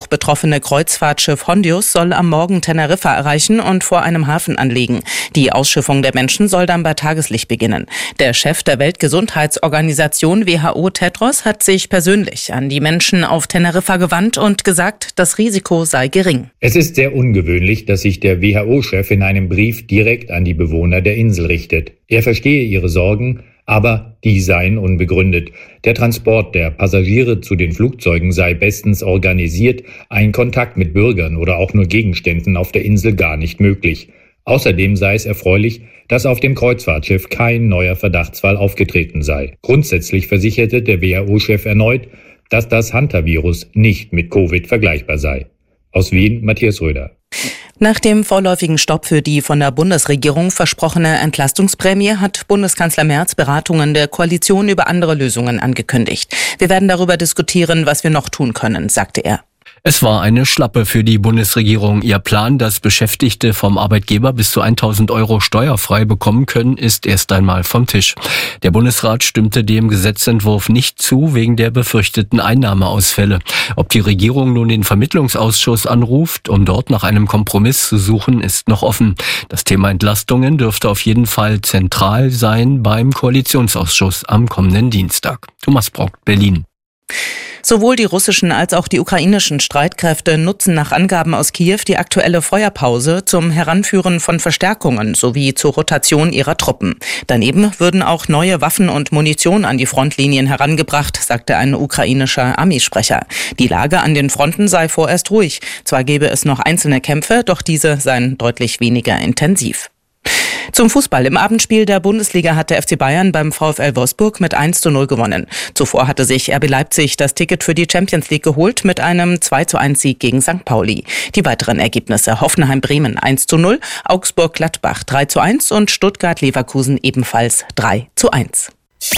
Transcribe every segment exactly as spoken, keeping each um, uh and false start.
betroffene Kreuzfahrtschiff Hondius soll am Morgen Teneriffa erreichen und vor einem Hafen anlegen. Die Ausschiffung der Menschen soll dann bei Tageslicht beginnen. Der Chef der Weltgesundheitsorganisation W H O Tedros hat sich persönlich an die Menschen auf Teneriffa gewandt und gesagt, das Risiko sei gering. Es ist sehr ungewöhnlich, dass sich der W H O-Chef in einem Brief direkt an die Bewohner der Insel richtet. Er verstehe ihre Sorgen, aber die seien unbegründet. Der Transport der Passagiere zu den Flugzeugen sei bestens organisiert, ein Kontakt mit Bürgern oder auch nur Gegenständen auf der Insel gar nicht möglich. Außerdem sei es erfreulich, dass auf dem Kreuzfahrtschiff kein neuer Verdachtsfall aufgetreten sei. Grundsätzlich versicherte der W H O-Chef erneut, dass das Hantavirus nicht mit Covid vergleichbar sei. Aus Wien, Matthias Röder. Nach dem vorläufigen Stopp für die von der Bundesregierung versprochene Entlastungsprämie hat Bundeskanzler Merz Beratungen der Koalition über andere Lösungen angekündigt. Wir werden darüber diskutieren, was wir noch tun können, sagte er. Es war eine Schlappe für die Bundesregierung. Ihr Plan, dass Beschäftigte vom Arbeitgeber bis zu tausend Euro steuerfrei bekommen können, ist erst einmal vom Tisch. Der Bundesrat stimmte dem Gesetzentwurf nicht zu, wegen der befürchteten Einnahmeausfälle. Ob die Regierung nun den Vermittlungsausschuss anruft, um dort nach einem Kompromiss zu suchen, ist noch offen. Das Thema Entlastungen dürfte auf jeden Fall zentral sein beim Koalitionsausschuss am kommenden Dienstag. Thomas Brock, Berlin. Sowohl die russischen als auch die ukrainischen Streitkräfte nutzen nach Angaben aus Kiew die aktuelle Feuerpause zum Heranführen von Verstärkungen sowie zur Rotation ihrer Truppen. Daneben würden auch neue Waffen und Munition an die Frontlinien herangebracht, sagte ein ukrainischer Armeesprecher. Die Lage an den Fronten sei vorerst ruhig. Zwar gäbe es noch einzelne Kämpfe, doch diese seien deutlich weniger intensiv. Zum Fußball. Im Abendspiel der Bundesliga hat der F C Bayern beim VfL Wolfsburg mit eins zu null gewonnen. Zuvor hatte sich R B Leipzig das Ticket für die Champions League geholt mit einem zwei zu eins Sieg gegen Sankt Pauli. Die weiteren Ergebnisse: Hoffenheim-Bremen eins zu null, Augsburg-Gladbach drei zu eins und Stuttgart-Leverkusen ebenfalls drei zu eins.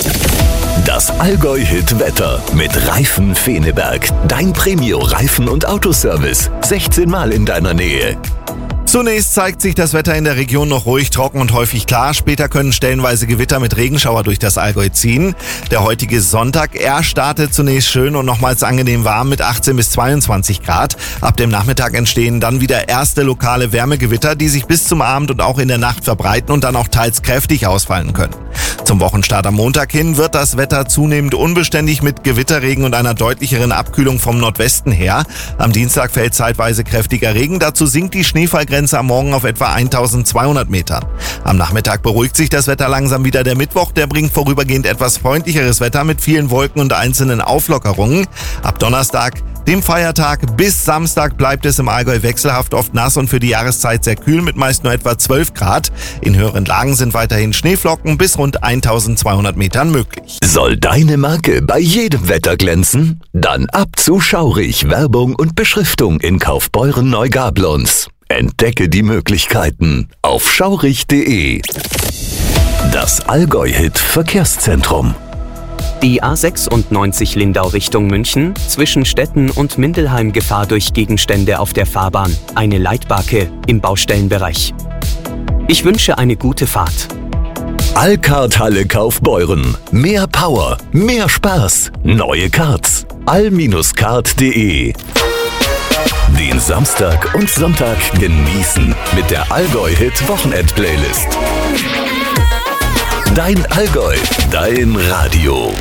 Das Allgäu-Hit-Wetter mit Reifen Feneberg. Dein Premio-Reifen- und Autoservice. sechzehn Mal in deiner Nähe. Zunächst zeigt sich das Wetter in der Region noch ruhig, trocken und häufig klar. Später können stellenweise Gewitter mit Regenschauer durch das Allgäu ziehen. Der heutige Sonntag, er startet zunächst schön und nochmals angenehm warm mit achtzehn bis zweiundzwanzig Grad. Ab dem Nachmittag entstehen dann wieder erste lokale Wärmegewitter, die sich bis zum Abend und auch in der Nacht verbreiten und dann auch teils kräftig ausfallen können. Zum Wochenstart am Montag hin wird das Wetter zunehmend unbeständig mit Gewitterregen und einer deutlicheren Abkühlung vom Nordwesten her. Am Dienstag fällt zeitweise kräftiger Regen, dazu sinkt die Schneefallgrenze am Morgen auf etwa eintausendzweihundert Metern. Am Nachmittag beruhigt sich das Wetter langsam wieder. Der Mittwoch, der bringt vorübergehend etwas freundlicheres Wetter mit vielen Wolken und einzelnen Auflockerungen. Ab Donnerstag, dem Feiertag, bis Samstag bleibt es im Allgäu wechselhaft oft nass und für die Jahreszeit sehr kühl mit meist nur etwa zwölf Grad. In höheren Lagen sind weiterhin Schneeflocken bis rund eintausendzweihundert Metern möglich. Soll deine Marke bei jedem Wetter glänzen? Dann ab zu Schaurig, Werbung und Beschriftung in Kaufbeuren-Neugablonz. Entdecke die Möglichkeiten auf schaurig punkt de. Das Allgäu-Hit Verkehrszentrum. Die A sechsundneunzig Lindau Richtung München, zwischen Stetten und Mindelheim Gefahr durch Gegenstände auf der Fahrbahn, eine Leitbarke im Baustellenbereich. Ich wünsche eine gute Fahrt. Allkart Halle Kaufbeuren. Mehr Power, mehr Spaß, neue Karts. all kart punkt de. Den Samstag und Sonntag genießen mit der Allgäu-Hit-Wochenend-Playlist. Dein Allgäu, dein Radio.